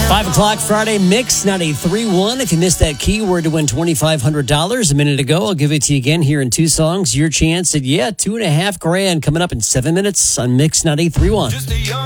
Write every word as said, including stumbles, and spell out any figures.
Five o'clock Friday mix, ninety-three point one. If you missed that keyword to win twenty-five hundred dollars a minute ago, I'll give it to you again here in two songs. Your chance at, yeah, two and a half grand coming up in seven minutes on Mix ninety-three point one.